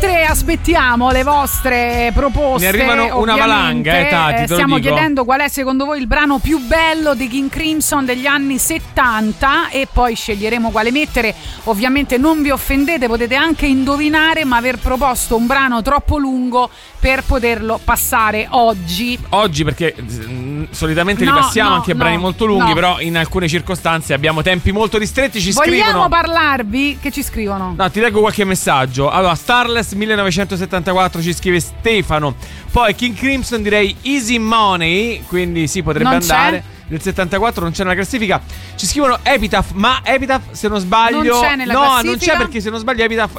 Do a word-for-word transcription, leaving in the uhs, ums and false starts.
mentre aspettiamo le vostre proposte, ne arrivano una valanga, eh, Tati, te stiamo lo dico. chiedendo qual è secondo voi il brano più bello dei King Crimson degli anni settanta e poi sceglieremo quale mettere. Ovviamente non vi offendete, potete anche indovinare, ma aver proposto un brano troppo lungo per poterlo passare oggi. Oggi perché mh, solitamente No, li passiamo no, anche no, brani molto lunghi, no. però in alcune circostanze abbiamo tempi molto ristretti. Ci Vogliamo scrivono. parlarvi? Che ci scrivono? No, ti leggo qualche messaggio. Allora, Starless millenovecentosettantaquattro ci scrive Stefano. Poi King Crimson direi Easy Money, quindi sì, potrebbe Non andare. c'è? Nel settantaquattro non c'è nella classifica. Ci scrivono Epitaph, ma Epitaph se non sbaglio Non c'è nella no, classifica? non c'è perché se non sbaglio Epitaph